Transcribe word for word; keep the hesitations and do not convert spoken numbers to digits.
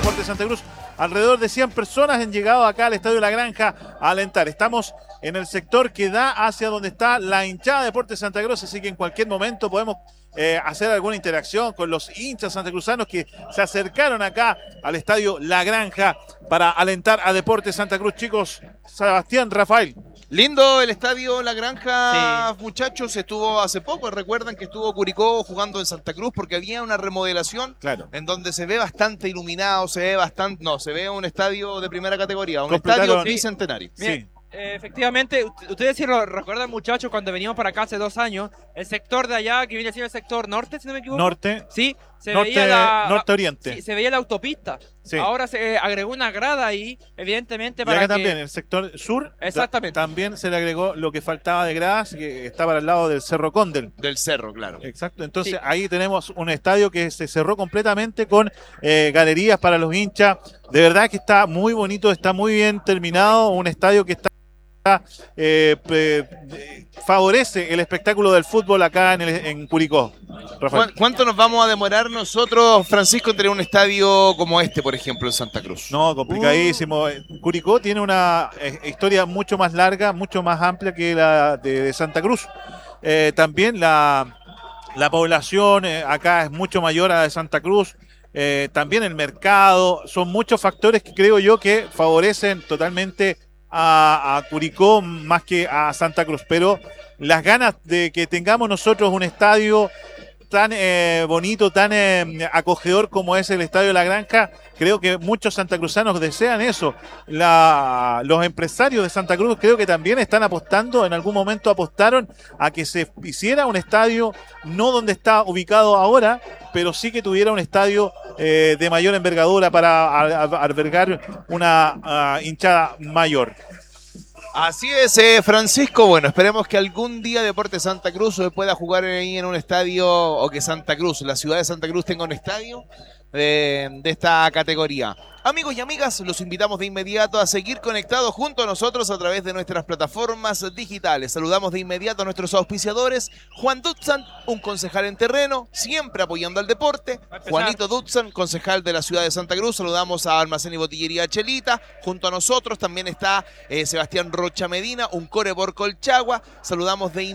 Deportes Santa Cruz. Alrededor de cien personas han llegado acá al Estadio La Granja a alentar. Estamos en el sector que da hacia donde está la hinchada de Deportes Santa Cruz, así que en cualquier momento podemos eh, hacer alguna interacción con los hinchas santacruzanos que se acercaron acá al Estadio La Granja para alentar a Deportes Santa Cruz. Chicos, Sebastián, Rafael. Lindo el estadio La Granja, Sí. muchachos, estuvo hace poco, recuerdan que estuvo Curicó jugando en Santa Cruz porque había una remodelación Claro. en donde se ve bastante iluminado, se ve bastante, no, se ve un estadio de primera categoría, un Completaron- estadio Sí. bicentenario. Sí. Eh, efectivamente, ut- ustedes sí lo recuerdan, muchachos, cuando veníamos para acá hace dos años, el sector de allá, que viene siendo el sector norte, si no me equivoco. Norte, Sí, se norte, veía la... norte-oriente. Sí, se veía la autopista. Sí. Ahora se agregó una grada ahí, evidentemente Y para acá que... también, en el sector sur, Exactamente. ta- también se le agregó lo que faltaba de gradas, que estaba al lado del Cerro Condel. Del cerro, claro. Exacto, entonces Sí. ahí tenemos un estadio que se cerró completamente con eh, galerías para los hinchas. De verdad que está muy bonito, está muy bien terminado, un estadio que está eh, pe- eh, favorece el espectáculo del fútbol acá en, el, en Curicó. Rafael. ¿Cuán- ¿Cuánto nos vamos a demorar nosotros, Francisco, en tener un estadio como este, por ejemplo, en Santa Cruz? No, complicadísimo. Curicó tiene una eh, historia mucho más larga, mucho más amplia que la de, de Santa Cruz. Eh, también la, la población eh, acá es mucho mayor a la de Santa Cruz. Eh, también el mercado. Son muchos factores que creo yo que favorecen totalmente a, a Curicó más que a Santa Cruz. Pero las ganas de que tengamos nosotros un estadio tan eh, bonito, tan eh, acogedor como es el Estadio La Granja, creo que muchos santacruzanos desean eso. La, los empresarios de Santa Cruz creo que también están apostando, en algún momento apostaron a que se hiciera un estadio, no donde está ubicado ahora, pero sí que tuviera un estadio eh, de mayor envergadura para a, a, albergar una uh, hinchada mayor. Así es, eh, Francisco. Bueno, esperemos que algún día Deportes Santa Cruz pueda jugar ahí en un estadio, o que Santa Cruz, la ciudad de Santa Cruz, tenga un estadio de, de esta categoría. Amigos y amigas, los invitamos de inmediato a seguir conectados junto a nosotros a través de nuestras plataformas digitales. Saludamos de inmediato a nuestros auspiciadores. Juan Dutzan, un concejal en terreno, siempre apoyando al deporte. Juanito Dutzan, concejal de la ciudad de Santa Cruz. Saludamos a Almacén y Botillería Chelita. Junto a nosotros también está eh, Sebastián Rocha Medina, un core por Colchagua. Saludamos de